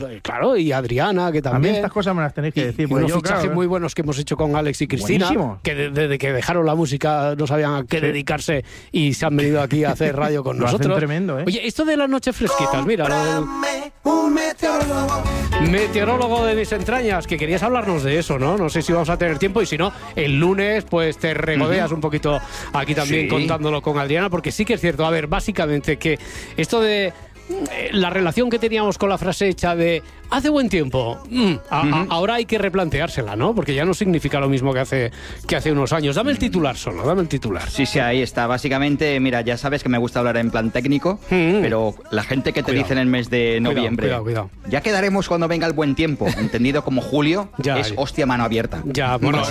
Claro, y Adriana, que también. A mí estas cosas me las tenéis que decir. Y unos fichajes muy buenos que hemos hecho con Alex y Cristina, buenísimo, que desde que dejaron la música no sabían a qué dedicarse y se han venido aquí a hacer radio con nosotros. Lo hacen tremendo, ¿eh? Oye, esto de las noches fresquitas, mira. Un meteorólogo de mis entrañas, que querías hablarnos de eso, ¿no? No sé si vamos a tener tiempo y si no, el lunes pues te regodeas un poquito aquí también contándolo con Adriana, porque sí que es cierto. A ver, básicamente que esto de la relación que teníamos con la frase hecha de hace buen tiempo, ahora hay que replanteársela, ¿no? Porque ya no significa lo mismo que hace unos años. Dame el titular solo, dame el titular. Sí, ahí está. Básicamente, mira, ya sabes que me gusta hablar en plan técnico, pero la gente que te dice en el mes de noviembre, cuidado. ya quedaremos cuando venga el buen tiempo, entendido como julio, es hostia mano abierta. Ya, bueno,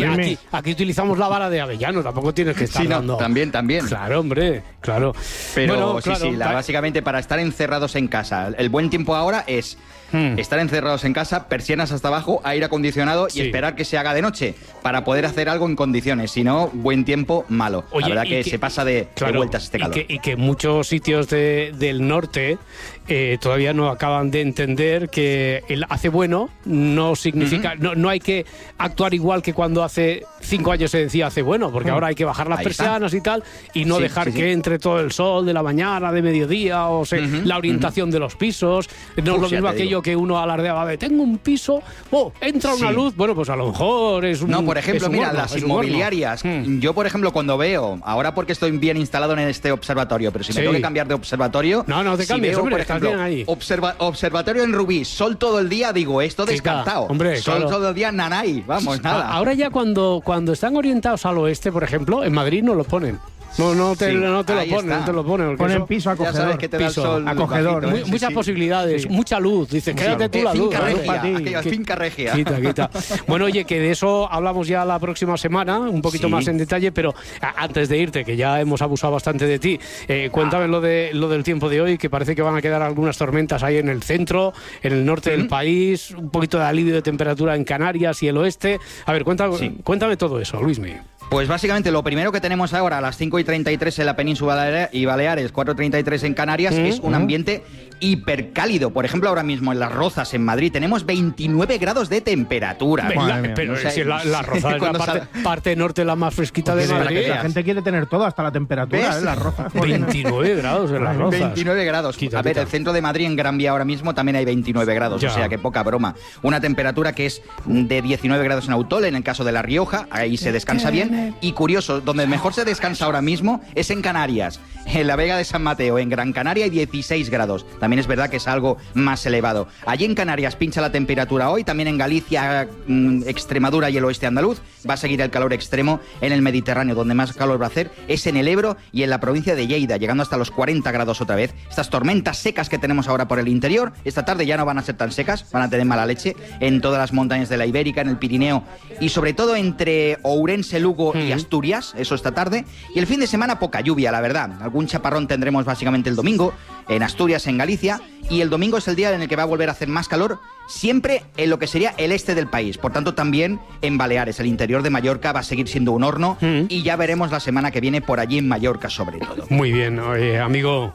aquí utilizamos la vara de Avellano, tampoco tienes que estar dando... También. Claro, hombre, claro. Pero bueno, básicamente para estar encerrados en casa, el buen tiempo ahora es... estar encerrados en casa, persianas hasta abajo, aire acondicionado y esperar que se haga de noche para poder hacer algo en condiciones. Si no, buen tiempo, malo. Oye, la verdad que se pasa de vueltas este calor. Y que muchos sitios del norte todavía no acaban de entender que el hace bueno no significa... No hay que actuar igual que cuando hace 5 años se decía hace bueno, porque ahora hay que bajar las persianas y tal, y no dejar que entre todo el sol de la mañana, de mediodía, o la orientación de los pisos. No es lo mismo aquello que uno alardeaba de tengo un piso, entra una luz, bueno, pues a lo mejor es un... No, por ejemplo, mira, las inmobiliarias, yo por ejemplo cuando veo, ahora porque estoy bien instalado en este observatorio, pero si me tengo que cambiar de observatorio... No te cambies, veo, hombre, por ejemplo, estás bien ahí. Observatorio en Rubí, sol todo el día, digo, esto descartado. Hombre, sol todo el día, nanay, vamos, nada. Ahora ya cuando están orientados al oeste, por ejemplo, en Madrid no lo ponen. No te lo ponen. Ponen piso acogedor. Ya sabes que te da el sol acogedor. Muchas posibilidades, mucha luz. Dices, quédate tú la luz. Finca regia. Quita. Bueno, oye, que de eso hablamos ya la próxima semana, un poquito más en detalle, pero antes de irte, que ya hemos abusado bastante de ti, cuéntame lo del tiempo de hoy, que parece que van a quedar algunas tormentas ahí en el centro, en el norte del país, un poquito de alivio de temperatura en Canarias y el oeste. A ver, cuéntame todo eso, Luismi. Pues básicamente lo primero que tenemos ahora a las 5:33 en la península y Baleares, 4:33 en Canarias, es un ambiente hipercálido. Por ejemplo, ahora mismo en Las Rozas, en Madrid, tenemos 29 grados de temperatura. Pero si Las Rozas es la parte norte la más fresquita de Madrid. La gente quiere tener todo, hasta la temperatura, Las Rozas. 29 grados en Las Rozas. 29 grados. A ver, el centro de Madrid, en Gran Vía, ahora mismo también hay 29 grados, o sea que poca broma. Una temperatura que es de 19 grados en Autol, en el caso de La Rioja, ahí se descansa bien. Y curioso, donde mejor se descansa ahora mismo es en Canarias, en la Vega de San Mateo, en Gran Canaria, hay 16 grados. También es verdad que es algo más elevado. Allí en Canarias pincha la temperatura hoy, también en Galicia, Extremadura y el oeste andaluz. Va a seguir el calor extremo en el Mediterráneo, donde más calor va a hacer es en el Ebro y en la provincia de Lleida, llegando hasta los 40 grados otra vez. Estas tormentas secas que tenemos ahora por el interior, esta tarde ya no van a ser tan secas, van a tener mala leche en todas las montañas de la Ibérica, en el Pirineo y sobre todo entre Ourense, Lugo y Asturias, eso esta tarde. Y el fin de semana poca lluvia, la verdad. Algún chaparrón tendremos básicamente el domingo, en Asturias, en Galicia, y el domingo es el día en el que va a volver a hacer más calor, siempre en lo que sería el este del país. Por tanto, también en Baleares, el interior de Mallorca va a seguir siendo un horno, y ya veremos la semana que viene por allí en Mallorca sobre todo. Muy bien, amigo,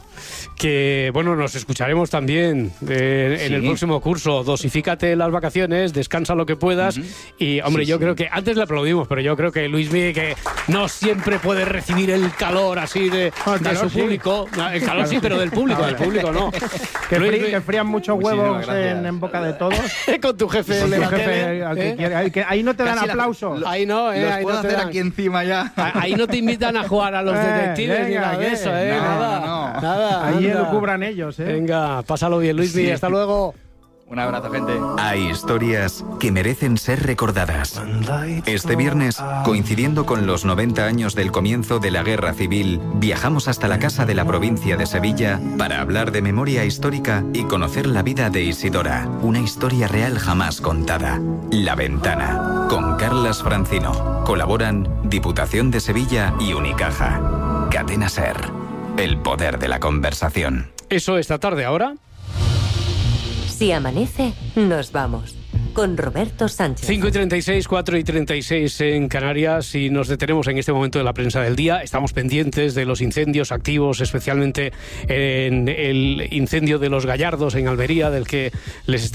que bueno, nos escucharemos también en el próximo curso. Dosifícate las vacaciones, descansa lo que puedas, y hombre, yo creo que antes le aplaudimos, pero yo creo que Luismi, que no siempre puede recibir el calor así de su público. El calor sí, pero del público no. Que frían muchos huevos en boca de todos. Con tu jefe de la tele. Ahí no te dan aplausos. Ahí no, los ahí puedo no te hacer dan. aquí encima ya. Ahí no te invitan a jugar a los detectives ni nada de eso, nada. Allí lo cubran ellos, Venga, pásalo bien, Luismi, hasta luego. Un abrazo, gente. Hay historias que merecen ser recordadas. Este viernes, coincidiendo con los 90 años del comienzo de la Guerra Civil, viajamos hasta la casa de la provincia de Sevilla para hablar de memoria histórica y conocer la vida de Isidora, una historia real jamás contada. La Ventana, con Carlas Francino. Colaboran Diputación de Sevilla y Unicaja. Cadena SER, el poder de la conversación. Eso esta tarde, ahora. Si amanece, nos vamos. con Roberto Sánchez. 5:36, 4:36 en Canarias, y nos detenemos en este momento de la prensa del día. Estamos pendientes de los incendios activos, especialmente en el incendio de Los Gallardos en Almería, del que les